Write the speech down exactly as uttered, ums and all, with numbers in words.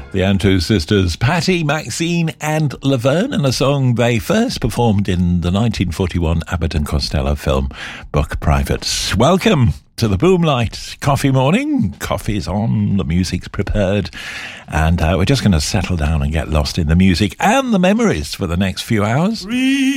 The Antou sisters, Patty, Maxine and Laverne, and a song they first performed in the nineteen forty-one Abbott and Costello film Book Privates. Welcome to the Boomlight Coffee Morning. Coffee's on, the music's prepared, and uh, we're just going to settle down and get lost in the music and the memories for the next few hours.